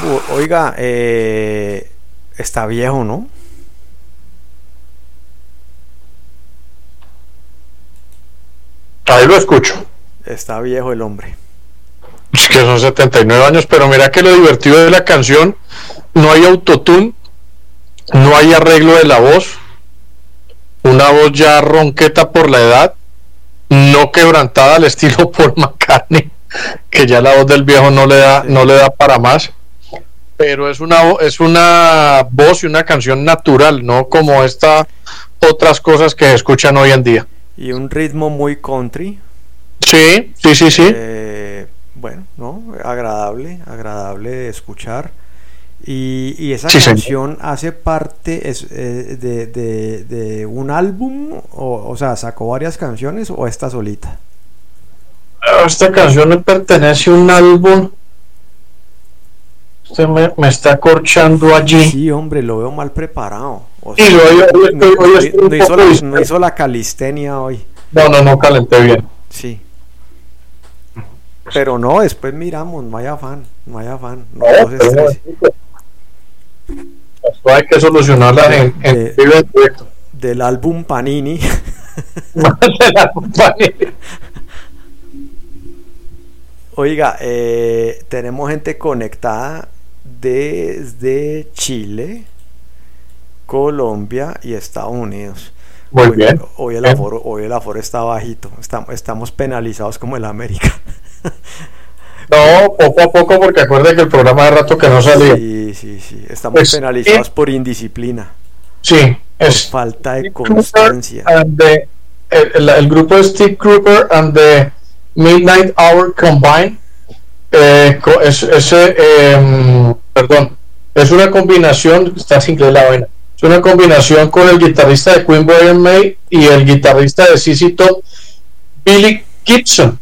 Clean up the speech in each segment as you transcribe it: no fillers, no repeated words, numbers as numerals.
Oiga, está viejo, ¿no? Ahí lo escucho. Está viejo el hombre. Es que son 79 años, pero mira que lo divertido de la canción, no hay autotune, no hay arreglo de la voz, una voz ya ronqueta por la edad, no quebrantada al estilo Paul McCartney, que ya la voz del viejo no le da para más, pero es una voz y una canción natural, no como otras cosas que se escuchan hoy en día. Y un ritmo muy country. Sí. Bueno, ¿no? Agradable de escuchar. Y esa sí, canción hace parte de un álbum, o sea, sacó varias canciones o está solita. Esta canción le pertenece a un álbum. Usted me está corchando allí. Sí, hombre, lo veo mal preparado. O sea, no hizo la calistenia hoy. No calenté bien. Sí. Pero no, después miramos, no hay afán. No se estrese. Esto hay que solucionarla en directo. Del álbum Panini. Del álbum Panini. Oiga, tenemos gente conectada desde Chile, Colombia y Estados Unidos. Muy bien. Hoy el aforo está bajito. Estamos penalizados como el América. No, poco a poco, porque acuerde que el programa de rato que no salió. Sí. Estamos penalizados por indisciplina. Sí. Por falta de constancia. El grupo de Steve Cropper and the Midnight Hour Combined es una combinación, está sin inglés la vaina, es una combinación con el guitarrista de Queen, Brian May, y el guitarrista de ZZ Top, Billy Gibbons,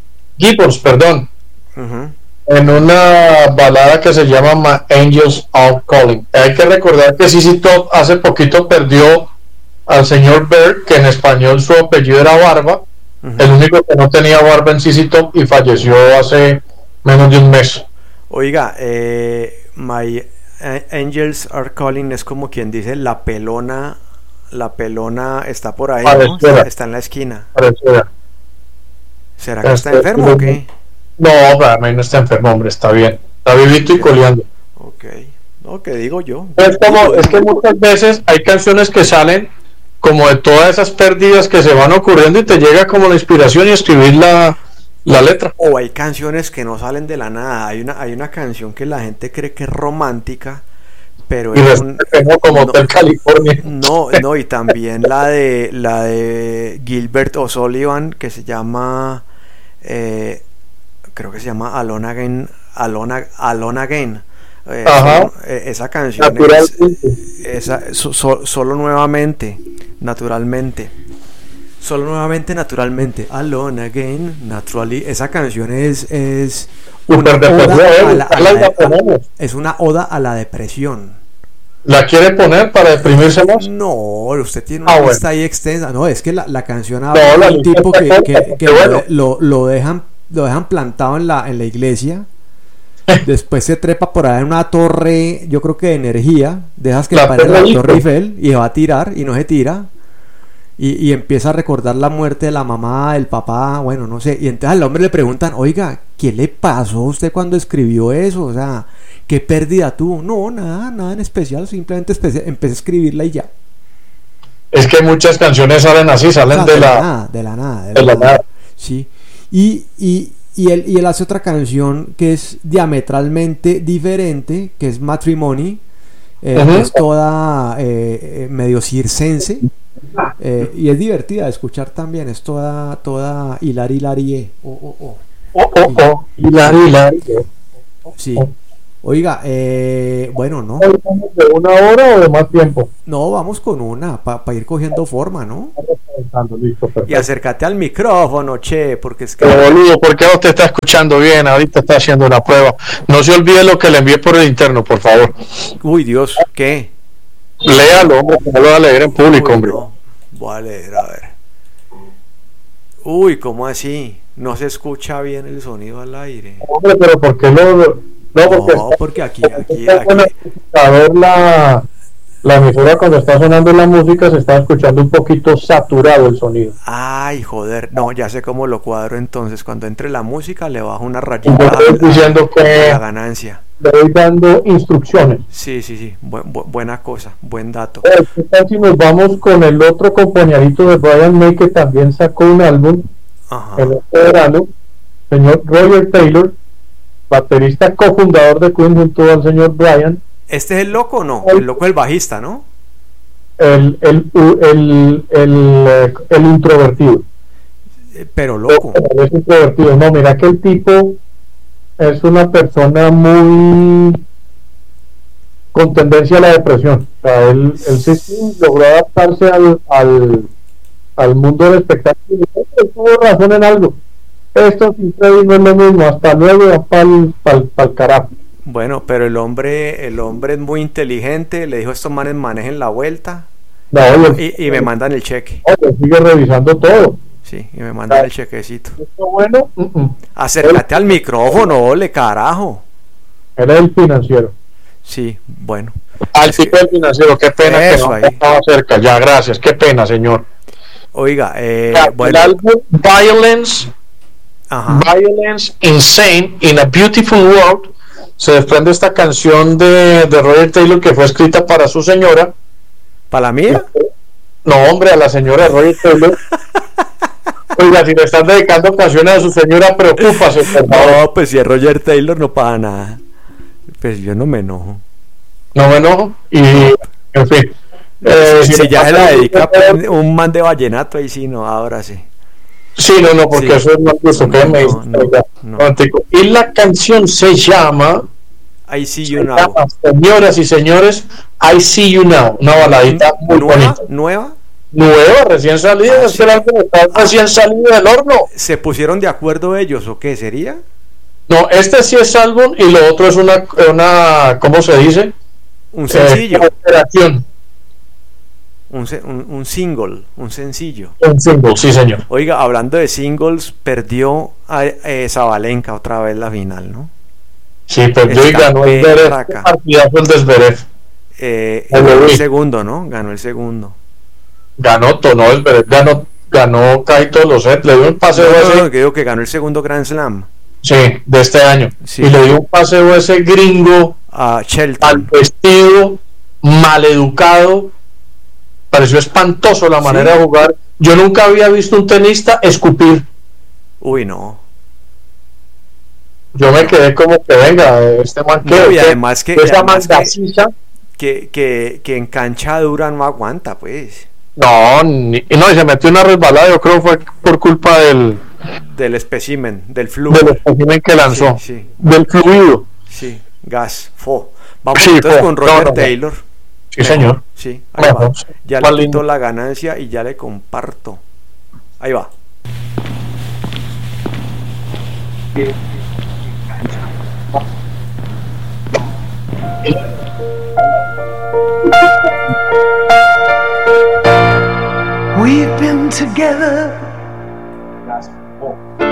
en una balada que se llama My Angels Are Calling. Hay que recordar que ZZ Top hace poquito perdió al señor Bird, que en español su apellido era Barba, el único que no tenía barba en ZZ Top, y falleció hace menos de un mes. Oiga, My Angels Are Calling es como quien dice la pelona está por ahí, ¿no? Está en la esquina. Pareciera. ¿Será que está enfermo o qué? No, no está enfermo, hombre, está bien, está vivito y coleando. Ok, no, ¿qué digo yo? Es que muchas veces hay canciones que salen como de todas esas pérdidas que se van ocurriendo y te llega como la inspiración y escribir la letra. O hay canciones que no salen de la nada. Hay una canción que la gente cree que es romántica, pero es como Hotel California. No, y también la de Gilbert O'Sullivan, que se llama creo que se llama Alone Again. Esa canción solo nuevamente, naturalmente. Alone Again, naturally. Esa canción es una oda a la depresión. ¿La quiere poner para deprimirse más? No, usted tiene una lista ahí extensa. No, es que la canción habla de un tipo que lo dejan plantado en la iglesia. Después se trepa por ahí en una torre, yo creo que de energía, dejas que pare la Torre Eiffel y va a tirar y no se tira. Y empieza a recordar la muerte de la mamá, del papá, bueno, no sé. Y entonces al hombre le preguntan, oiga, ¿qué le pasó a usted cuando escribió eso? O sea, ¿qué pérdida tuvo? No, nada en especial, simplemente empecé a escribirla y ya. Es que muchas canciones salen así, salen de la nada. Sí. Y él hace otra canción que es diametralmente diferente, que es Matrimony, es toda medio circense. Y es divertida de escuchar también, es toda hilari. Sí. Oiga, bueno, ¿no? ¿De una hora o de más tiempo? No, vamos con una, para ir cogiendo forma, ¿no? Listo, y acércate al micrófono, che, porque es que... Pero boludo, ¿por qué usted está escuchando bien? Ahorita está haciendo una prueba. No se olvide lo que le envié por el interno, por favor. Uy, Dios, ¿qué? Léalo, hombre, que no lo va a leer en público, hombre. No. Voy a leer, a ver. Uy, ¿cómo así? No se escucha bien el sonido al aire. Hombre, pero ¿por qué No, porque aquí. La emisora, cuando está sonando la música, se está escuchando un poquito saturado el sonido. Ay, joder, no, ya sé cómo lo cuadro entonces. Cuando entre la música le bajo una rayita diciendo que la ganancia. Le voy dando instrucciones. Sí, buena cosa, buen dato. ¿Qué tal si nos vamos con el otro compañerito de Brian May, que también sacó un álbum en este verano, señor Roger Taylor, baterista cofundador de Queen junto al señor Brian? ¿Este es el loco o no? El loco es el bajista, ¿no? El introvertido. Pero loco. Es introvertido. No, mira que el tipo es una persona muy con tendencia a la depresión. O sea, él sí logró adaptarse al mundo del espectáculo. Él tuvo razón en algo. Esto siempre no es lo mismo. Hasta luego, para el carajo. Bueno, pero el hombre es muy inteligente, le dijo a estos manes manejen la vuelta y me mandan el cheque. Sigue revisando todo. Sí, y me mandan el chequecito. ¿Esto bueno? Acércate al micrófono, ole carajo. Él es el financiero. Sí, bueno. Al tipo del financiero, qué pena que no estaba cerca. Ya, gracias, qué pena, señor. Oiga, bueno. El álbum Violence, Insane in a Beautiful World, se desprende esta canción de Roger Taylor que fue escrita para su señora. ¿Para la mía? No, hombre, a la señora Roger Taylor. Oiga, si le están dedicando canciones a su señora, preocúpase, por favor. No, pues si es Roger Taylor no para nada. Pues yo no me enojo. No me enojo y, en fin. Si ya se la dedica un man de vallenato, ahí sí, no, ahora sí. Sí, no, porque eso es más gusto que me dice. Y la canción se llama I See You Now. Señoras y señores, I See You Now. Una baladita muy bonita. ¿Nueva? Recién salida. Recién salido del horno. ¿Se pusieron de acuerdo ellos o qué sería? No, este sí es álbum y lo otro es una ¿cómo se dice? Un sencillo. Operación. Un single, un sencillo. Un single, sí, señor. Oiga, hablando de singles, perdió a Zabalenka otra vez la final, ¿no? Sí, perdió y ganó el Zverev. Partidazo el de Zverev. Ganó el segundo, ¿no? Ganó el segundo. Ganó Zverev, ganó casi todos los sets. Le dio un paseo que digo que ganó el segundo Grand Slam. Sí, de este año. Sí. Y le dio un paseo ese gringo a Shelton. Al vestido, maleducado. Pareció espantoso la manera de jugar. Yo nunca había visto un tenista escupir. Uy, no. Yo me quedé como que venga, este man y además que en cancha dura no aguanta, pues. No, y se metió una resbalada, yo creo que fue por culpa del espécimen, del flujo. Del espécimen que lanzó. Sí. Del fluido. Sí, gas, Vamos entonces con Roger Taylor. Sí, señor. Sí, ahí va. Ya le quito la ganancia y ya le comparto. Ahí va. We've been together